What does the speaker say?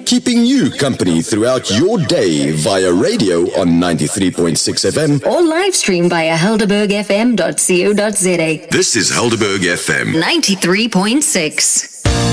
keeping you company throughout your day via radio on 93.6 FM or live stream via helderbergfm.co.za. This is Helderberg FM 93.6.